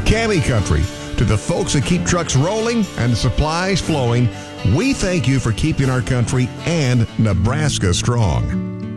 Cami Country, to the folks that keep trucks rolling and the supplies flowing, we thank you for keeping our country and Nebraska strong.